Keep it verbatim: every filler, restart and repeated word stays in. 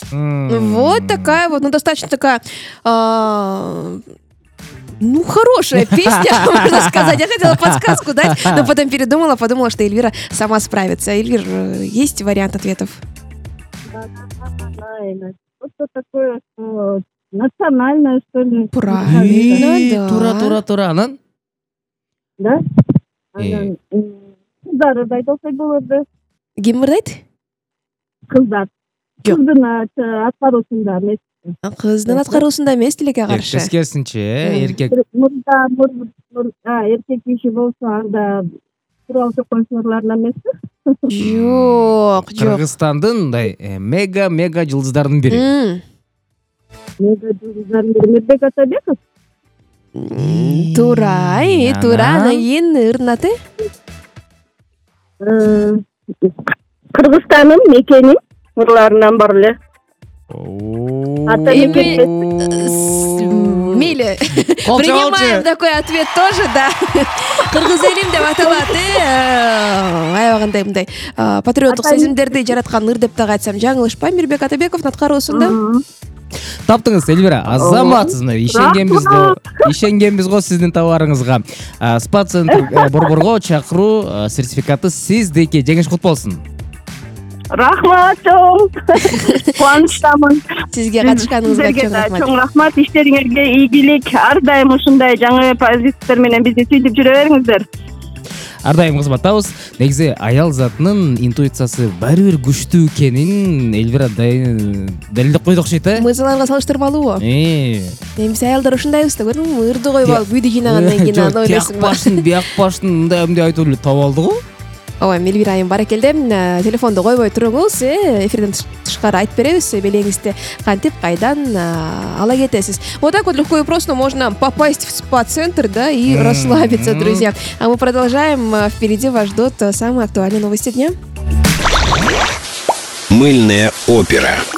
Вот такая вот, ну, достаточно такая... А... Ну, хорошая песня, можно сказать. Я хотела подсказку дать, но потом передумала, подумала, что Эльвира сама справится. Эльвир, есть вариант ответов? Что такое национальное, что ли? Правильно, да. Тура-тура-тура, анан? Да? Кыздар айтылса болот. Ким мырдайт? Кыздар. Кыздын аткаруусунда эмес. Кыздын аткаруусунда эмес, тилекке каршы. Тескерисинче, эркек. Мурда эркек киши болсо анда тууралуу койчуларынан эмеспи? Жок, жок. Кыргызстандын мындай мега мега жылдыздарынын бири. Мега жылдыздардын бири Мирбек Атабеков? Туура, э, туура. Анан кийин ырдын аты? Кыргызстандын мекенин ырларынан бар эле. Мейли, принимаем такой ответ тоже, да. Кыргыз элим деп аталат, аябагандай мындай патриоттук сезимдерди жараткан ыр деп дагы айтсам жаңылышпайм. Мирбек Атабековдун аткаруусунда. Таптыңыз, Эльвира, азаматсыз. Ишенгенбиз го, ишенгенбиз го сиздин товарыңызга. Спа центр Борборго чакыруу сертификаты сиздики. Жеңиш кут болсун. Рахмат, чоң. Кубанычтамын. Сизге катышканыңызга чоң рахмат. Чоң рахмат, иштериңерге ийгилик. Ар дайым ушундай жаңы позициялар менен бизди сүйтүп жүрө бериңиздер. Ар дайым кызматтабыз. Негизи аял затынын интуициясы баары бир күчтүү экенин Эльвира далилдеп койду окшойт, э? Мыйзаларга салыштырмалуубу? Э. Эмес аялдар ушундайбыз да, көрдүңбү? Ырды коюп алып үйдү жыйнагандан кийин аны ойлойсуң. Тияк бияк баштын мындай эмне айтып эле таап алды го. Ооба, Эльвира айым баракелде. Телефонду койбой туруңуз, эфирден тышкары айтып беребиз, белеңизди кантип кайдан ала кетесиз. Вот так вот легко и просто можно попасть в спа-центр, да, и расслабиться, друзья. А мы продолжаем. Впереди вас ждут самые актуальные новости дня. Мыльная опера.